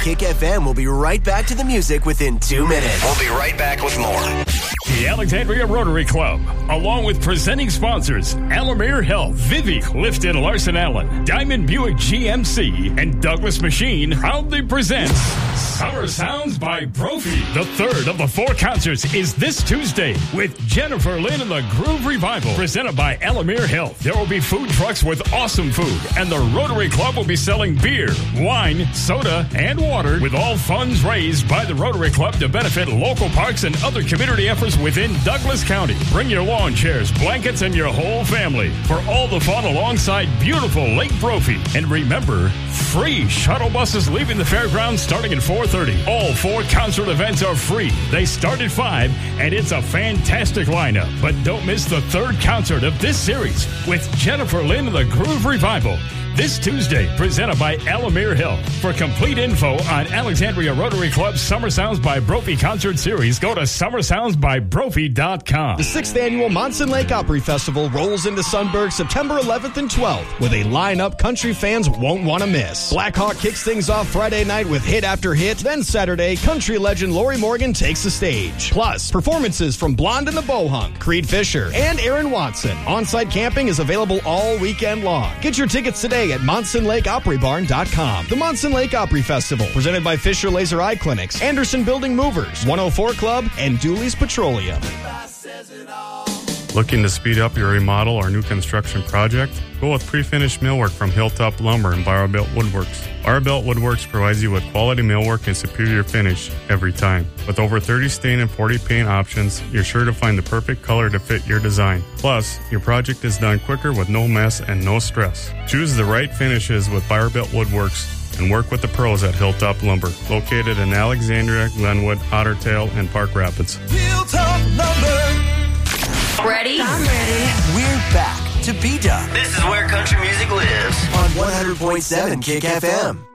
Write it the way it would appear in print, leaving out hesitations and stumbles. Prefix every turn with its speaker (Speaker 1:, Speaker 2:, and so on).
Speaker 1: Kick FM will be right back to the music within 2 minutes.
Speaker 2: We'll be right back with more.
Speaker 3: The Alexandria Rotary Club, along with presenting sponsors Alamere Health, Vivek Lifton Larson Allen, Diamond Buick GMC, and Douglas Machine, proudly presents Summer Sounds by Brophy. The third of the 4 concerts is this Tuesday with Jennifer Lynn and the Groove Revival, presented by Alamere Health. There will be food trucks with awesome food, and the Rotary Club will be selling beer, wine, soda, and water, with all funds raised by the Rotary Club to benefit local parks and other community efforts within Douglas County. Bring your lawn chairs, blankets, and your whole family for all the fun alongside beautiful Lake Brophy. And remember, free shuttle buses leaving the fairgrounds starting at 4:30. All 4 concert events are free. They start at 5, and it's a fantastic lineup. But don't miss the 3rd concert of this series with Jennifer Lynn and the Groove Revival. This Tuesday, presented by Alamere Health. For complete info on Alexandria Rotary Club's Summer Sounds by Brophy concert series, go to summersoundsbybrophy.com.
Speaker 4: The 6th annual Monson Lake Opry Festival rolls into Sunburg September 11th and 12th with a lineup country fans won't want to miss. Blackhawk kicks things off Friday night with hit after hit. Then Saturday, country legend Lori Morgan takes the stage. Plus, performances from Blonde and the Bohunk, Creed Fisher, and Aaron Watson. On-site camping is available all weekend long. Get your tickets today at MonsonLakeOpryBarn.com. The Monson Lake Opry Festival, presented by Fisher Laser Eye Clinics, Anderson Building Movers, 104 Club, and Dooley's Petroleum.
Speaker 5: Looking to speed up your remodel or new construction project? Go with pre-finished millwork from Hilltop Lumber and Barrowbuilt Woodworks. Barrowbuilt Woodworks provides you with quality millwork and superior finish every time. With over 30 stain and 40 paint options, you're sure to find the perfect color to fit your design. Plus, your project is done quicker with no mess and no stress. Choose the right finishes with Barrowbuilt Woodworks and work with the pros at Hilltop Lumber, located in Alexandria, Glenwood, Otter Tail, and Park Rapids.
Speaker 1: Hilltop Lumber.
Speaker 6: Ready?
Speaker 7: I'm ready.
Speaker 1: We're back to B-Dub
Speaker 2: This is where country music lives.
Speaker 1: on 100.7 Kick FM.